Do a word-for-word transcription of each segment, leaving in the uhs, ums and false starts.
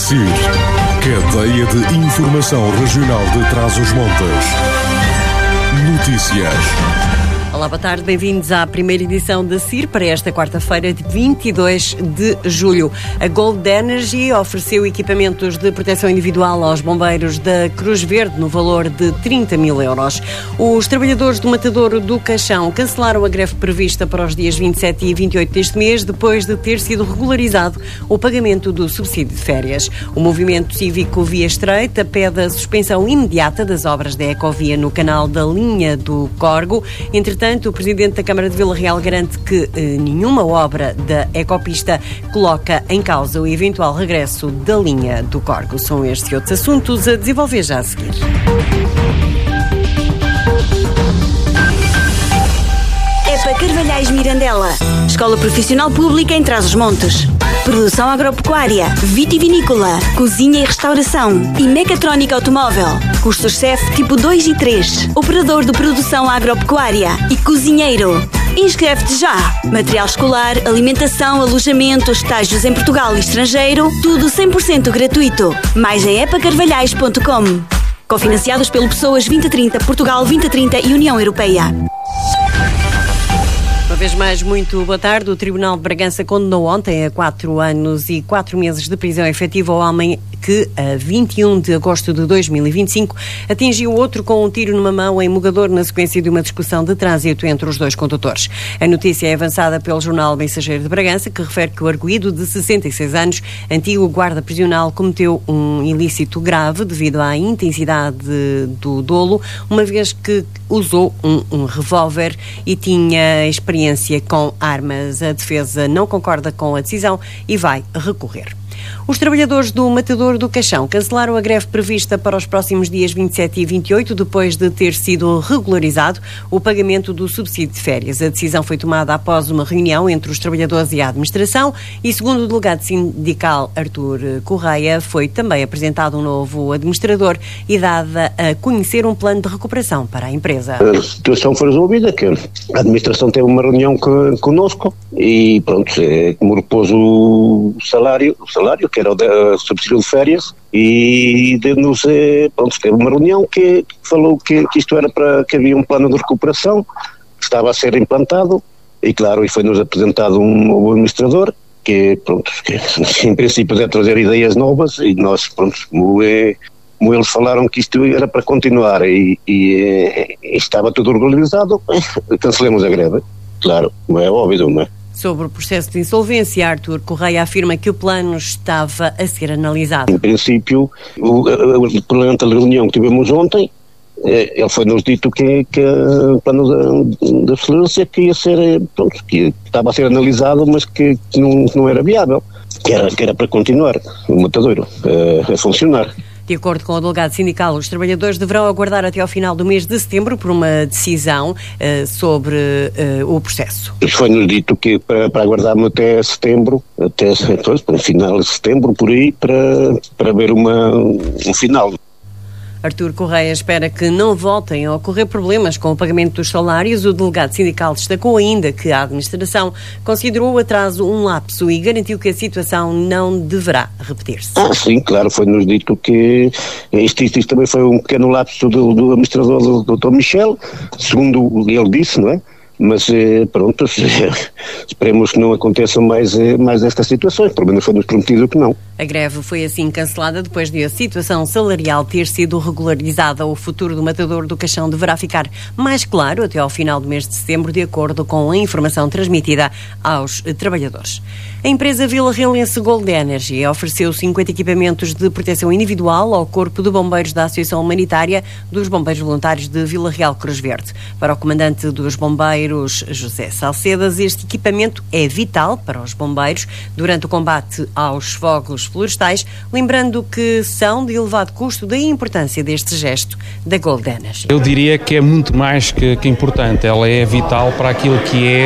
S I R, Cadeia de Informação Regional de Trás-os-Montes. Notícias. Olá, boa tarde, bem-vindos à primeira edição da S I R para esta quarta-feira de vinte e dois de julho. A Gold Energy ofereceu equipamentos de proteção individual aos bombeiros da Cruz Verde no valor de trinta mil euros. Os trabalhadores do Matadouro do Caixão cancelaram a greve prevista para os dias vinte e sete e vinte e oito deste mês, depois de ter sido regularizado o pagamento do subsídio de férias. O movimento cívico Via Estreita pede a suspensão imediata das obras da Ecovia no canal da linha do Corgo. Entretanto, o Presidente da Câmara de Vila Real garante que eh, nenhuma obra da Ecopista coloca em causa o eventual regresso da linha do Corgo. São estes e outros assuntos a desenvolver já a seguir. EPA Carvalhais Mirandela, Escola Profissional Pública em Trás-os-Montes. Produção agropecuária, vitivinícola, cozinha e restauração e mecatrónica automóvel. Cursos C E F tipo dois e três. Operador de produção agropecuária e cozinheiro. Inscreve-te já. Material escolar, alimentação, alojamento, estágios em Portugal e estrangeiro, tudo cem por cento gratuito. Mais em epa carvalhais ponto com. Cofinanciados pelo Pessoas vinte trinta, Portugal vinte trinta e União Europeia. Uma vez mais, muito boa tarde. O Tribunal de Bragança condenou ontem a quatro anos e quatro meses de prisão efetiva ao homem que, a vinte e um de agosto de dois mil e vinte e cinco, atingiu outro com um tiro numa mão em Mogador na sequência de uma discussão de trânsito entre os dois condutores. A notícia é avançada pelo jornal Mensageiro de Bragança, que refere que o arguido de sessenta e seis anos, antigo guarda prisional, cometeu um ilícito grave devido à intensidade do dolo, uma vez que usou um, um revólver e tinha experiência com armas. A defesa não concorda com a decisão e vai recorrer. Os trabalhadores do Matadouro do Caixão cancelaram a greve prevista para os próximos dias vinte e sete e vinte e oito, depois de ter sido regularizado o pagamento do subsídio de férias. A decisão foi tomada após uma reunião entre os trabalhadores e a administração e, segundo o delegado sindical Artur Correia, foi também apresentado um novo administrador e dada a conhecer um plano de recuperação para a empresa. A situação foi resolvida, que a administração teve uma reunião connosco e pronto, como repôs o salário, o salário que era o subsídio de férias, e deu-nos, pronto, teve uma reunião que, que falou que, que isto era para que havia um plano de recuperação que estava a ser implantado e, claro, e foi-nos apresentado um novo administrador que, pronto, que em princípio deve trazer ideias novas e nós, pronto, como, é, como eles falaram que isto era para continuar e, e, e estava tudo organizado, cancelemos a greve, claro, não é óbvio, não é? Sobre o processo de insolvência, Artur Correia afirma que o plano estava a ser analisado. Em princípio, durante a reunião que tivemos ontem, ele foi-nos dito que, que o plano de excelência que ia ser, pronto, que estava a ser analisado, mas que, que, não, que não era viável, que era, que era para continuar o Matadouro a, a funcionar. De acordo com o delegado sindical, os trabalhadores deverão aguardar até ao final do mês de setembro por uma decisão uh, sobre uh, o processo. Foi-nos dito que para, para aguardarmos até setembro, até depois, para o final de setembro, por aí, para, para ver uma, um final. Artur Correia espera que não voltem a ocorrer problemas com o pagamento dos salários. O delegado sindical destacou ainda que a administração considerou o atraso um lapso e garantiu que a situação não deverá repetir-se. Ah, sim, claro, foi-nos dito que isto, isto, isto também foi um pequeno lapso do, do administrador do doutor Michel, segundo ele disse, não é? Mas pronto, esperemos que não aconteçam mais, mais estas situações, pelo menos foi-nos prometido que não. A greve foi assim cancelada depois de a situação salarial ter sido regularizada. O futuro do Matadouro do Caixão deverá ficar mais claro até ao final do mês de setembro, de acordo com a informação transmitida aos trabalhadores. A empresa Vila Realense Gold Energy ofereceu cinquenta equipamentos de proteção individual ao Corpo de Bombeiros da Associação Humanitária dos Bombeiros Voluntários de Vila Real Cruz Verde. Para o comandante dos bombeiros, José Salcedas, este equipamento é vital para os bombeiros durante o combate aos fogos florestais, lembrando que são de elevado custo, daí a importância deste gesto da Gold Energy. Eu diria que é muito mais que, que importante, ela é vital para aquilo que é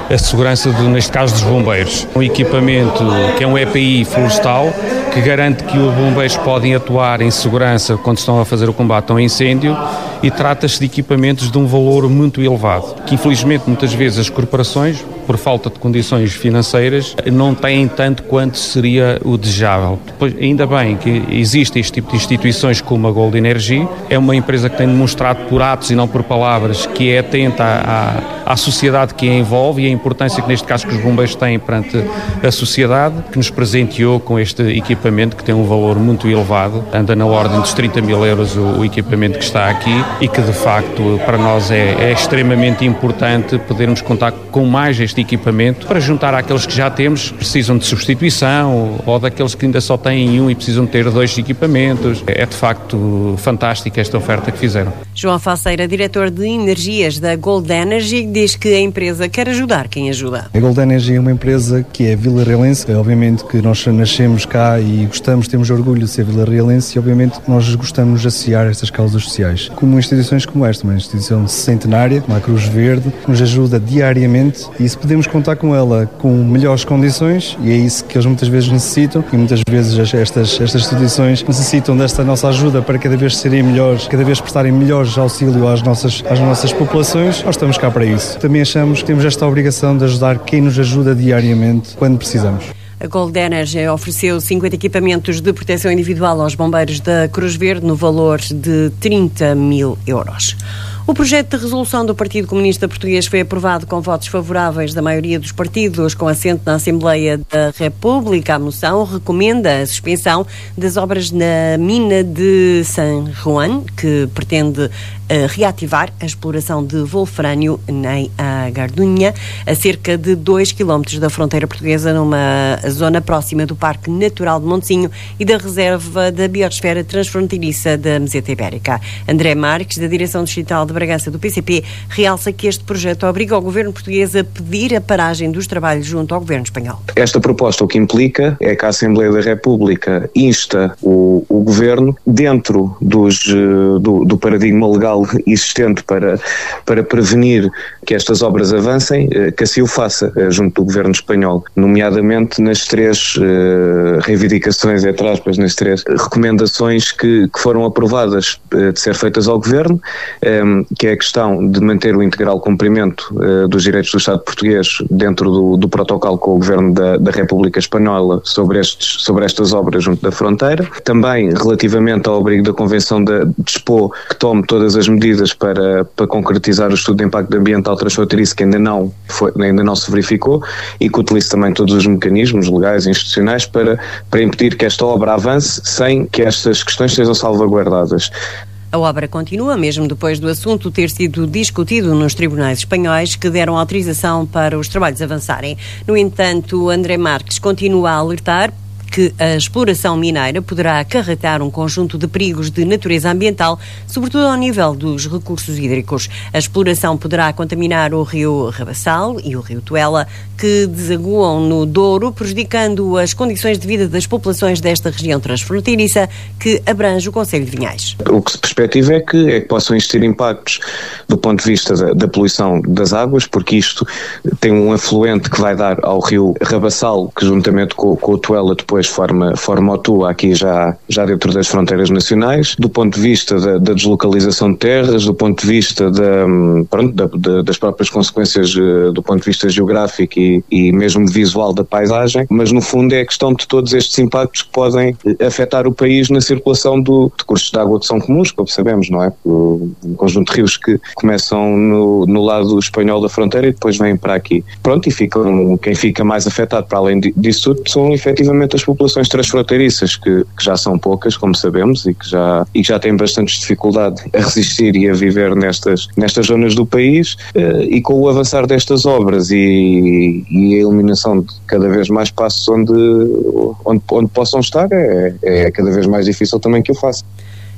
a segurança, do, neste caso, dos bombeiros. Um equipamento que é um E P I florestal, que garante que os bombeiros podem atuar em segurança quando estão a fazer o combate a um incêndio, e trata-se de equipamentos de um valor muito elevado, que infelizmente muitas vezes as corporações, por falta de condições financeiras, não têm tanto quanto seria o desejável. Depois, ainda bem que existe este tipo de instituições como a Gold Energy, é uma empresa que tem demonstrado por atos e não por palavras que é atenta à, à sociedade que a envolve e a importância que neste caso que os bombeiros têm perante a sociedade, que nos presenteou com este equipamento que tem um valor muito elevado, anda na ordem dos trinta mil euros o, o equipamento que está aqui, e que de facto para nós é, é extremamente importante podermos contar com mais este equipamento para juntar àqueles que já temos, precisam de substituição, ou daqueles que ainda só têm um e precisam ter dois equipamentos. É de facto fantástica esta oferta que fizeram. João Faceira, diretor de Energias da Gold Energy, diz que a empresa quer ajudar quem ajuda. A Gold Energy é uma empresa que é vilarrealense, obviamente que nós nascemos cá e gostamos, temos orgulho de ser vilarrealense, e obviamente nós gostamos de associar estas causas sociais. Como instituições como esta, uma instituição centenária, como a Cruz Verde, que nos ajuda diariamente, e se podemos contar com ela com melhores condições, e é isso que eles muitas vezes necessitam, e muitas vezes estas, estas instituições necessitam desta nossa ajuda para cada vez serem melhores, cada vez prestarem melhores auxílio às nossas, às nossas populações. Nós estamos cá para isso. Também achamos que temos esta obrigação de ajudar quem nos ajuda diariamente quando precisamos. A Gold Energy ofereceu cinquenta equipamentos de proteção individual aos bombeiros da Cruz Verde no valor de trinta mil euros. O projeto de resolução do Partido Comunista Português foi aprovado com votos favoráveis da maioria dos partidos, com assento na Assembleia da República. A moção recomenda a suspensão das obras na mina de San Juan, que pretende uh, reativar a exploração de wolfrânio em Gardunha, a cerca de dois quilómetros da fronteira portuguesa, numa zona próxima do Parque Natural de Montesinho e da Reserva da Biosfera Transfronteiriça da Meseta Ibérica. André Marques, da Direção Distrital de Bragança do P C P, realça que este projeto obriga o governo português a pedir a paragem dos trabalhos junto ao governo espanhol. Esta proposta o que implica é que a Assembleia da República insta o, o governo, dentro dos, do, do paradigma legal existente para, para prevenir que estas obras avancem, que assim o faça junto do governo espanhol, nomeadamente nas três uh, reivindicações, entre aspas, nas três recomendações que, que foram aprovadas uh, de ser feitas ao governo, um, que é a questão de manter o integral cumprimento uh, dos direitos do Estado português dentro do, do protocolo com o governo da, da República Espanhola sobre, estes, sobre estas obras junto da fronteira. Também relativamente ao abrigo da Convenção de, de Espoo, que tome todas as medidas para, para concretizar o estudo de impacto ambiental transfronteiriço, que ainda não, foi, ainda não se verificou, e que utilize também todos os mecanismos legais e institucionais para, para impedir que esta obra avance sem que estas questões sejam salvaguardadas. A obra continua, mesmo depois do assunto ter sido discutido nos tribunais espanhóis, que deram autorização para os trabalhos avançarem. No entanto, André Marques continua a alertar que a exploração mineira poderá acarretar um conjunto de perigos de natureza ambiental, sobretudo ao nível dos recursos hídricos. A exploração poderá contaminar o rio Rabassal e o rio Tuela, que desaguam no Douro, prejudicando as condições de vida das populações desta região transfronteiriça, que abrange o concelho de Vinhais. O que se perspectiva é que, é que possam existir impactos do ponto de vista da, da poluição das águas, porque isto tem um afluente que vai dar ao rio Rabassal, que juntamente com, com o Tuela depois forma, forma o Tua aqui já, já dentro das fronteiras nacionais. Do ponto de vista da, da deslocalização de terras, do ponto de vista da, pronto, da, da, das próprias consequências do ponto de vista geográfico e, e mesmo visual da paisagem, mas no fundo é a questão de todos estes impactos que podem afetar o país na circulação do, de cursos de água que são comuns, como sabemos, não é? O, um conjunto de rios que começam no, no lado espanhol da fronteira e depois vêm para aqui. Pronto, e ficam, quem fica mais afetado para além disso tudo são efetivamente as populações transfronteiriças, que, que já são poucas, como sabemos, e que já, e que já têm bastante dificuldade a resistir e a viver nestas, nestas zonas do país, e com o avançar destas obras e, e a eliminação de cada vez mais espaços onde, onde, onde possam estar, é, é cada vez mais difícil também que o façam.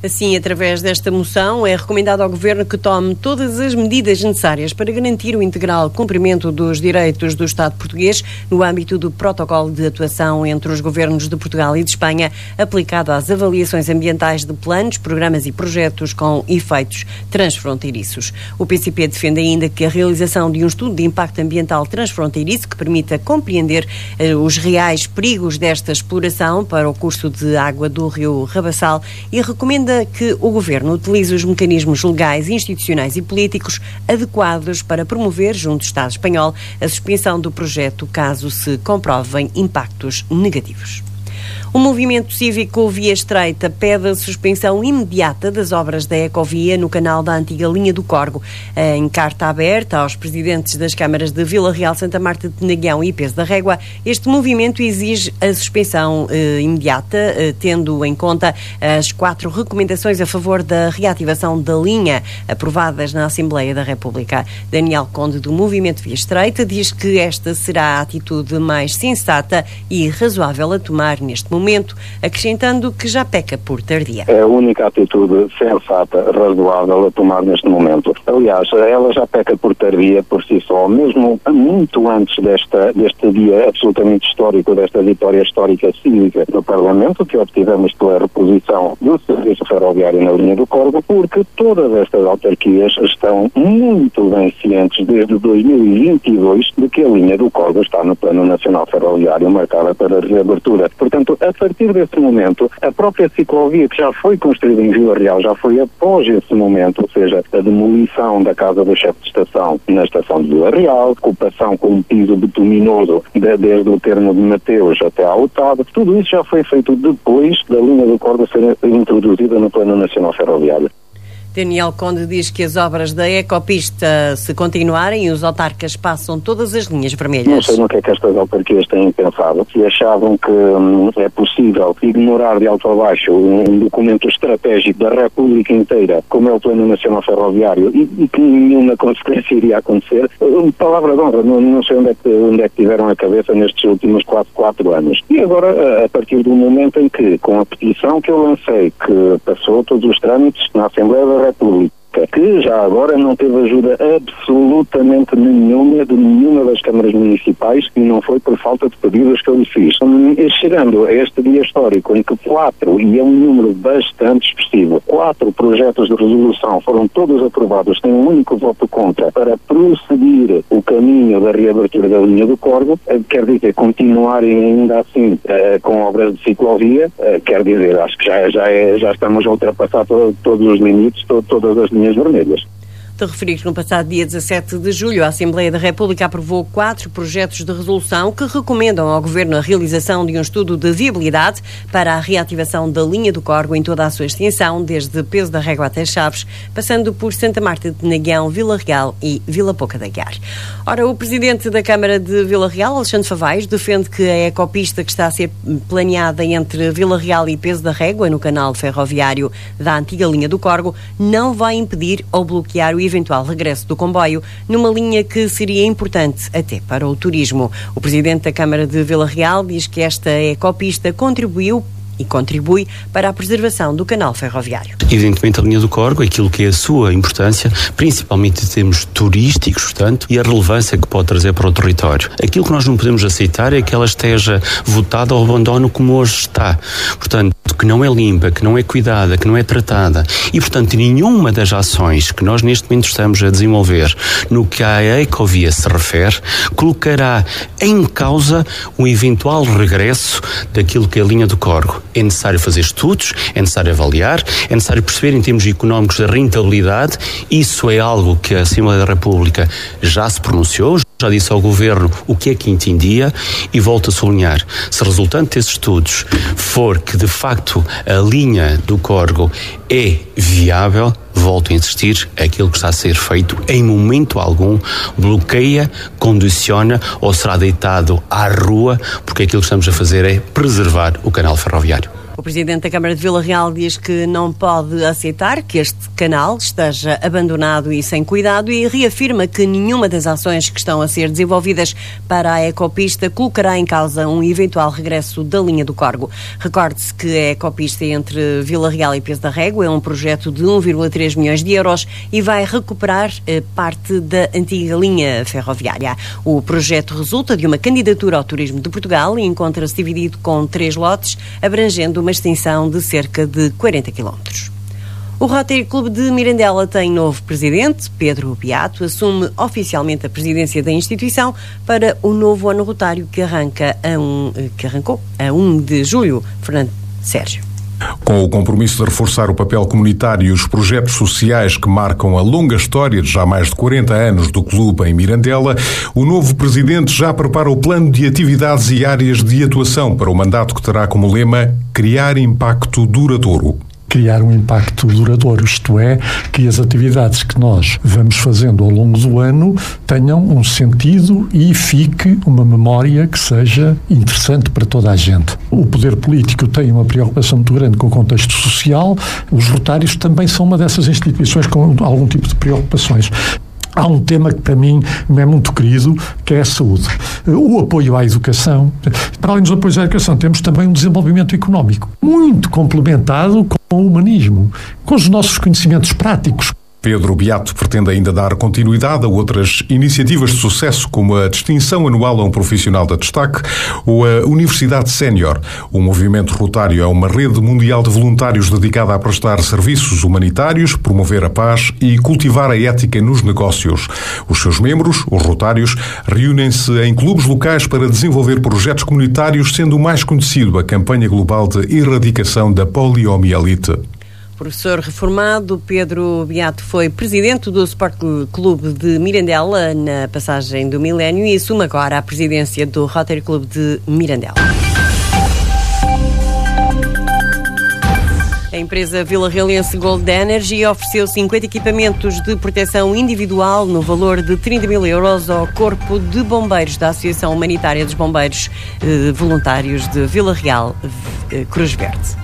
Assim, através desta moção, é recomendado ao Governo que tome todas as medidas necessárias para garantir o integral cumprimento dos direitos do Estado português no âmbito do protocolo de atuação entre os governos de Portugal e de Espanha, aplicado às avaliações ambientais de planos, programas e projetos com efeitos transfronteiriços. O P C P defende ainda que a realização de um estudo de impacto ambiental transfronteiriço que permita compreender eh, os reais perigos desta exploração para o curso de água do rio Rabassal e recomenda que o Governo utilize os mecanismos legais, institucionais e políticos adequados para promover, junto do Estado espanhol, a suspensão do projeto caso se comprovem impactos negativos. O movimento cívico Via Estreita pede a suspensão imediata das obras da Ecovia no canal da antiga linha do Corgo. Em carta aberta aos presidentes das câmaras de Vila Real, Santa Marta de Penaguião e Peso da Régua, este movimento exige a suspensão eh, imediata, eh, tendo em conta as quatro recomendações a favor da reativação da linha aprovadas na Assembleia da República. Daniel Conde, do movimento Via Estreita, diz que esta será a atitude mais sensata e razoável a tomar neste momento. momento, acrescentando que já peca por tardia. É a única atitude sensata, razoável a tomar neste momento. Aliás, ela já peca por tardia por si só, mesmo muito antes desta, deste dia absolutamente histórico, desta vitória histórica cívica no Parlamento, que obtivemos pela reposição do serviço ferroviário na linha do Corgo, porque todas estas autarquias estão muito bem cientes desde dois mil e vinte e dois de que a linha do Corgo está no Plano Nacional Ferroviário marcada para reabertura. Portanto, a partir desse momento, a própria ciclovia que já foi construída em Vila Real, já foi após esse momento, ou seja, a demolição da casa do chefe de estação na estação de Vila Real, ocupação com um piso bituminoso de, desde o termo de Mateus até à Otávio, tudo isso já foi feito depois da linha do Corgo ser introduzida no Plano Nacional Ferroviário. Daniel Conde diz que as obras da Ecopista, se continuarem, os autarcas passam todas as linhas vermelhas. Não sei no que é que estas autarquias têm pensado. Se achavam que hum, é possível ignorar de alto a baixo um, um documento estratégico da República inteira, como é o Plano Nacional Ferroviário, e, e que nenhuma consequência iria acontecer, um, palavra de honra, não, não sei onde é, que, onde é que tiveram a cabeça nestes últimos quase quatro anos. E agora, a partir do momento em que, com a petição que eu lancei, que passou todos os trâmites na Assembleia da República, que já agora não teve ajuda absolutamente nenhuma de nenhuma das câmaras municipais e não foi por falta de pedidos que eu lhe fiz. Chegando a este dia histórico em que quatro, e é um número bastante expressivo, quatro projetos de resolução foram todos aprovados, tem um único voto contra, para prosseguir o caminho da reabertura da linha do Corgo, quer dizer, continuarem ainda assim eh, com obras de ciclovia, eh, quer dizer, acho que já, já, é, já estamos a ultrapassar to, todos os limites, to, todas as linhas vermelhas. De referir que no passado dia dezassete de julho a Assembleia da República aprovou quatro projetos de resolução que recomendam ao Governo a realização de um estudo de viabilidade para a reativação da linha do Corgo em toda a sua extensão, desde Peso da Régua até Chaves, passando por Santa Marta de Penaguião, Vila Real e Vila Pouca de Aguiar. Ora, o Presidente da Câmara de Vila Real, Alexandre Favais, defende que a ecopista que está a ser planeada entre Vila Real e Peso da Régua, no canal ferroviário da antiga linha do Corgo, não vai impedir ou bloquear o eventual regresso do comboio numa linha que seria importante até para o turismo. O Presidente da Câmara de Vila Real diz que esta ecopista contribuiu e contribui para a preservação do canal ferroviário. Evidentemente a linha do Corgo, aquilo que é a sua importância, principalmente em termos turísticos, portanto, e a relevância que pode trazer para o território. Aquilo que nós não podemos aceitar é que ela esteja votada ao abandono como hoje está. Portanto, que não é limpa, que não é cuidada, que não é tratada. E, portanto, nenhuma das ações que nós neste momento estamos a desenvolver no que à ecovia se refere, colocará em causa um eventual regresso daquilo que é a linha do Corgo. É necessário fazer estudos, é necessário avaliar, é necessário perceber em termos económicos a rentabilidade. Isso é algo que a Assembleia da República já se pronunciou, já disse ao Governo o que é que entendia e volto a sublinhar. Se resultante desses estudos for que, de facto, a linha do Corgo é viável, volto a insistir, aquilo que está a ser feito em momento algum bloqueia, condiciona ou será deitado à rua, porque aquilo que estamos a fazer é preservar o canal ferroviário. O Presidente da Câmara de Vila Real diz que não pode aceitar que este canal esteja abandonado e sem cuidado e reafirma que nenhuma das ações que estão a ser desenvolvidas para a ecopista colocará em causa um eventual regresso da linha do Corgo. Recorde-se que a ecopista entre Vila Real e Peso da Régua é um projeto de um vírgula três milhões de euros e vai recuperar eh, parte da antiga linha ferroviária. O projeto resulta de uma candidatura ao turismo de Portugal e encontra-se dividido com três lotes, abrangendo uma extensão de cerca de quarenta quilómetros. O Rotary Clube de Mirandela tem novo presidente. Pedro Beato assume oficialmente a presidência da instituição para o novo ano rotário que, arranca a um, que arrancou a primeiro de julho. Fernando Sérgio. Com o compromisso de reforçar o papel comunitário e os projetos sociais que marcam a longa história de já mais de quarenta anos do clube em Mirandela, o novo presidente já prepara o plano de atividades e áreas de atuação para o mandato que terá como lema criar impacto duradouro. Criar um impacto duradouro, isto é, que as atividades que nós vamos fazendo ao longo do ano tenham um sentido e fique uma memória que seja interessante para toda a gente. O poder político tem uma preocupação muito grande com o contexto social, os rotários também são uma dessas instituições com algum tipo de preocupações. Há um tema que para mim me é muito querido, que é a saúde. O apoio à educação. Para além dos apoios à educação, temos também um desenvolvimento económico, muito complementado com o humanismo, com os nossos conhecimentos práticos. Pedro Beato pretende ainda dar continuidade a outras iniciativas de sucesso, como a distinção anual a um profissional de destaque ou a Universidade Sénior. O movimento rotário é uma rede mundial de voluntários dedicada a prestar serviços humanitários, promover a paz e cultivar a ética nos negócios. Os seus membros, os rotários, reúnem-se em clubes locais para desenvolver projetos comunitários, sendo o mais conhecido a campanha global de erradicação da poliomielite. Professor reformado, Pedro Beato foi presidente do Sport Clube de Mirandela na passagem do milénio e assume agora a presidência do Rotary Clube de Mirandela. A empresa vila-realense Gold Energy ofereceu cinquenta equipamentos de proteção individual no valor de trinta mil euros ao Corpo de Bombeiros da Associação Humanitária dos Bombeiros eh, Voluntários de Vila Real, eh, Cruz Verde.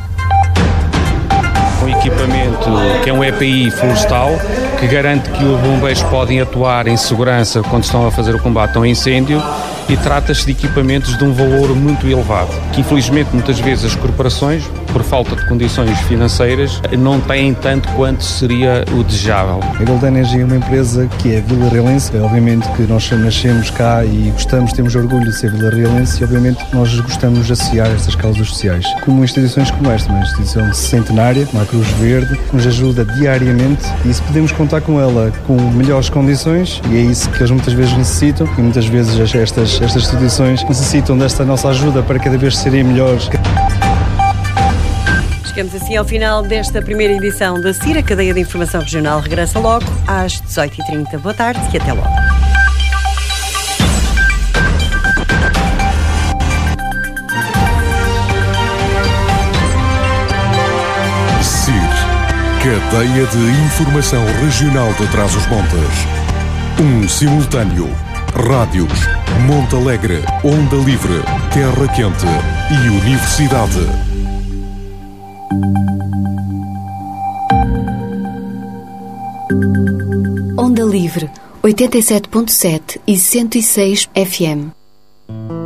Um equipamento que é um E P I florestal, que garante que os bombeiros podem atuar em segurança quando estão a fazer o combate a um incêndio, e trata-se de equipamentos de um valor muito elevado, que infelizmente muitas vezes as corporações, por falta de condições financeiras, não têm tanto quanto seria o desejável. A Gold Energy é uma empresa que é vila-realense. Obviamente que nós nascemos cá e gostamos, temos orgulho de ser vila-realense e obviamente nós gostamos de associar estas causas sociais. Como instituições como esta, uma instituição centenária, como a Cruz Verde, que nos ajuda diariamente e se podemos contar com ela com melhores condições, e é isso que eles muitas vezes necessitam, e muitas vezes estas, estas instituições necessitam desta nossa ajuda para cada vez serem melhores. Chegamos assim ao final desta primeira edição da C I R, a cadeia de informação regional regressa logo às dezoito e trinta. Boa tarde e até logo. C I R, cadeia de informação regional de Trás-os-Montes. Um simultâneo. Rádios, Monte Alegre, Onda Livre, Terra Quente e Universidade. Onda Livre, oitenta e sete ponto sete e cento e seis F M.